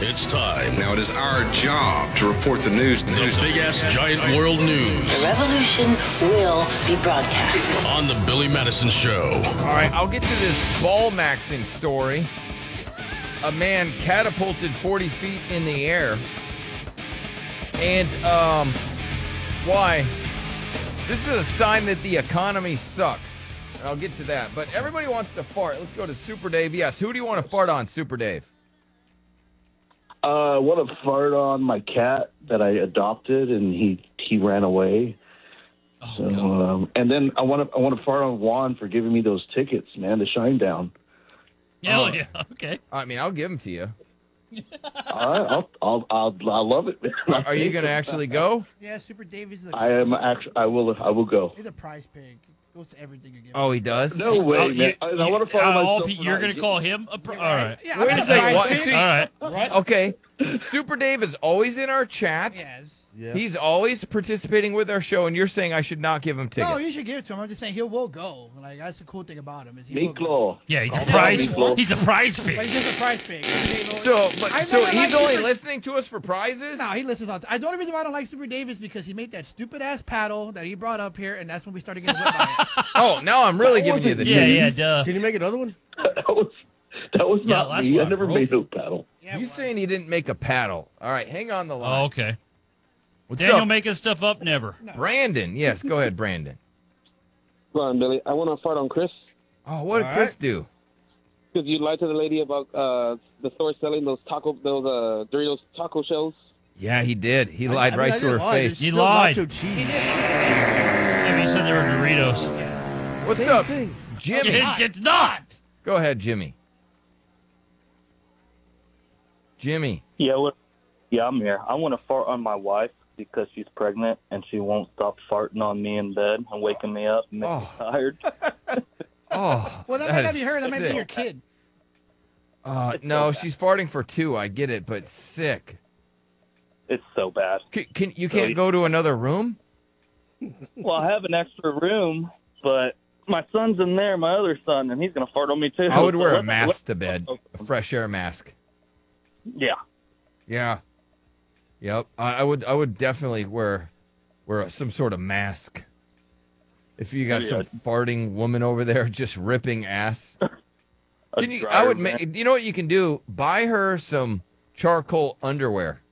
It's time. Now it is our job to report the news. The big-ass giant world news. The revolution will be broadcast. On the Billy Madison Show. All right, I'll get to this ball maxing story. A man catapulted 40 feet in the air. And, why? This is a sign that the economy sucks. And I'll get to that. But everybody wants to fart. Let's go to Super Dave. Yes, who do you want to fart on, Super Dave? I want to fart on my cat that I adopted, and he ran away. Oh, So, and then I want to fart on Juan for giving me those tickets, man, to Shinedown. Yeah, yeah, okay. I mean, I'll give them to you. All right, I'll love it, man. Are you going to actually go? Yeah, Super Davies. I am actually. I will go. He's a prize pig. Goes to everything you give. Oh, he does? No way, man. I want to fart on myself. You're going to call him a all right. Yeah, Wait I'm a not second. prize What? pig. See, All right. okay. Super Dave is always in our chat. Yes. He's always participating with our show, and you're saying I should not give him tickets. No, you should give it to him. I'm just saying he will go. Like that's the cool thing about him is he will go. Miklo. Yeah, he's a Oh, prize. Meatloaf. He's a prize But pig. he's just a prize pig. So never he's liked only Super- listening to us for prizes? No, he listens all the time. The only reason why I don't like Super Dave is because he made that stupid ass paddle that he brought up here, and that's when we started getting whipped by it. Oh, now I'm really giving you the Yeah, yeah, tickets. duh. Can you make another one? That was Yeah, not last me. I one, never bro. made no paddle. Yeah, He's well, saying he didn't make a paddle. All right, hang on the line. Oh, okay. What's Daniel up? making stuff up? Never. Brandon. Yes, go ahead, Brandon. Go on, Billy. I want to fart on Chris Oh, what did Chris do? because you lied to the lady about the store selling those Doritos taco shells. Yeah, he did. He lied I right to didn't her lie. face. It's You still lied. Nacho cheese. Maybe you said they were Doritos. What's Same up, thing. Jimmy? It's not. Go ahead, Jimmy. Jimmy. Yeah, I'm here. I want to fart on my wife because she's pregnant and she won't stop farting on me in bed and waking me up and making me tired. Oh, well, that might not is be her. That might be sick. your kid. No, she's farting for two. I get it, but sick. It's so bad. You can't go to another room? Well, I have an extra room, but my son's in there, my other son, and he's going to fart on me too. I would So wear a let- mask to bed, a fresh air mask. Yeah. Yeah. Yep. I would definitely wear some sort of mask. If you got some farting woman over there just ripping ass. You know what you can do? Buy her some charcoal underwear.